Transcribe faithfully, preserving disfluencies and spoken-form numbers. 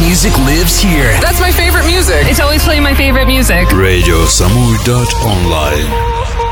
music lives here. That's my favorite music. It's always playing my favorite music. radio samur dot online